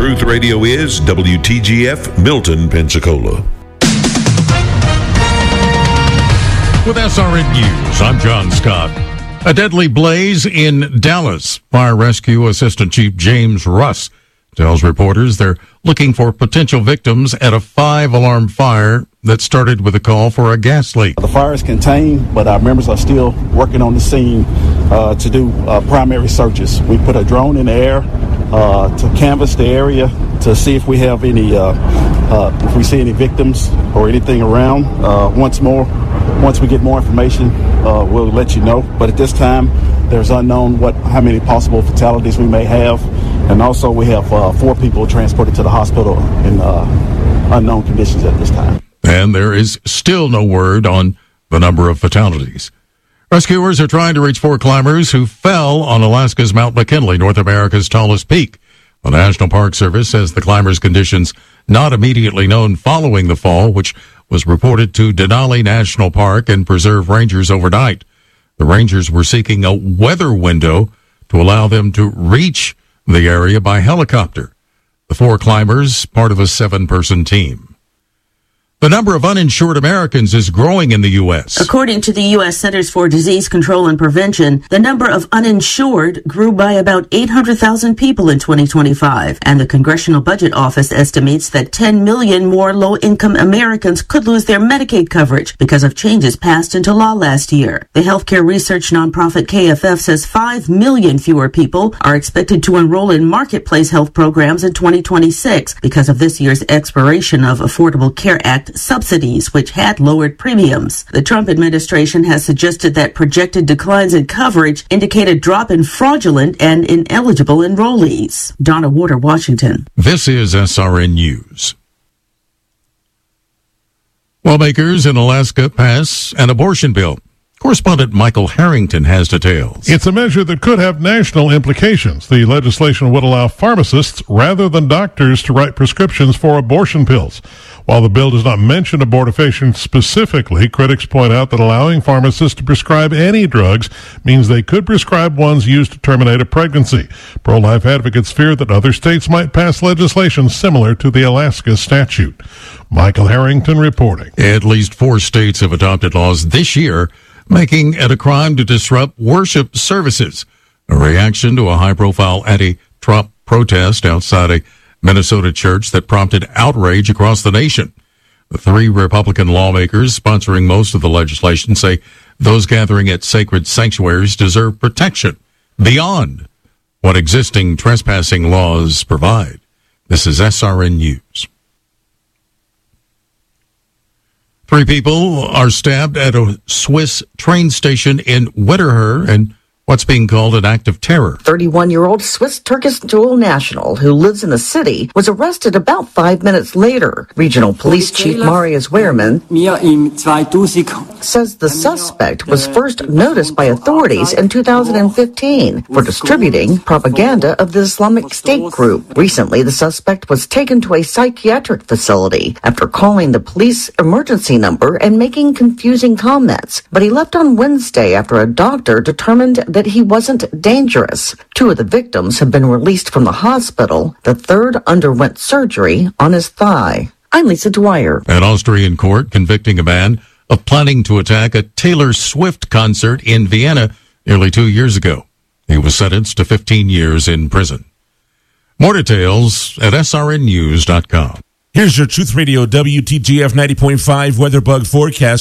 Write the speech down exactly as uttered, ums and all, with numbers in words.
Truth Radio is W T G F Milton, Pensacola. With S R N News, I'm John Scott. A deadly blaze in Dallas. Fire Rescue Assistant Chief James Russ tells reporters they're looking for potential victims at a five-alarm fire that started with a call for a gas leak. The fire is contained, but our members are still working on the scene uh, to do uh, primary searches. We put a drone in the air uh, to canvass the area to see if we have any, uh, uh, if we see any victims or anything around. Uh, once more, once we get more information, uh, we'll let you know. But at this time, there's unknown what how many possible fatalities we may have, and also we have uh, four people transported to the hospital in uh, unknown conditions at this time. And there is still no word on the number of fatalities. Rescuers are trying to reach four climbers who fell on Alaska's Mount McKinley, North America's tallest peak. The National Park Service says the climbers' conditions not immediately known following the fall, which was reported to Denali National Park and Preserve rangers overnight. The rangers were seeking a weather window to allow them to reach the area by helicopter. The four climbers, part of a seven-person team. The number of uninsured Americans is growing in the U S. According to the U S Centers for Disease Control and Prevention, the number of uninsured grew by about eight hundred thousand people in twenty twenty-five, and the Congressional Budget Office estimates that ten million more low-income Americans could lose their Medicaid coverage because of changes passed into law last year. The healthcare research nonprofit K F F says five million fewer people are expected to enroll in marketplace health programs in twenty twenty-six because of this year's expiration of Affordable Care Act subsidies, which had lowered premiums. The Trump administration has suggested that projected declines in coverage indicate a drop in fraudulent and ineligible enrollees. Donna Warder, Washington. This is S R N News. Lawmakers in Alaska pass an abortion bill. Correspondent Michael Harrington has details. It's a measure that could have national implications. The legislation would allow pharmacists rather than doctors to write prescriptions for abortion pills. While the bill does not mention abortifacient specifically, critics point out that allowing pharmacists to prescribe any drugs means they could prescribe ones used to terminate a pregnancy. Pro-life advocates fear that other states might pass legislation similar to the Alaska statute. Michael Harrington reporting. At least four states have adopted laws this year making it a crime to disrupt worship services, a reaction to a high-profile anti-Trump protest outside a Minnesota church that prompted outrage across the nation. The three Republican lawmakers sponsoring most of the legislation say those gathering at sacred sanctuaries deserve protection beyond what existing trespassing laws provide. This is S R N News. Three people are stabbed at a Swiss train station in Wetterher and what's being called an act of terror. thirty-one-year-old Swiss-Turkish dual national who lives in the city was arrested about five minutes later. Regional Police Chief Marius Wehrman says the suspect was first noticed by authorities in two thousand fifteen for distributing propaganda of the Islamic State group. Recently, the suspect was taken to a psychiatric facility after calling the police emergency number and making confusing comments, but he left on Wednesday after a doctor determined that he wasn't dangerous. Two of the victims have been released from the hospital. The third underwent surgery on his thigh. I'm Lisa Dwyer. An Austrian court convicting a man of planning to attack a Taylor Swift concert in Vienna nearly two years ago. He was sentenced to fifteen years in prison. More details at S R N news dot com. Here's your Truth Radio W T G F ninety point five weather bug forecast.